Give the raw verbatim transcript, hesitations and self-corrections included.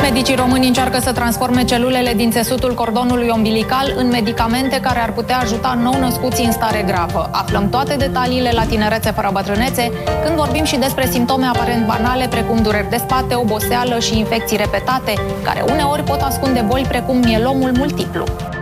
Medicii români încearcă să transforme celulele din țesutul cordonului umbilical în medicamente care ar putea ajuta nou-născuții în stare gravă. Aflăm toate detaliile la Tinerețe fără bătrânețe, când vorbim și despre simptome aparent banale, precum dureri de spate, oboseală și infecții repetate, care uneori pot ascunde boli precum mielomul multiplu.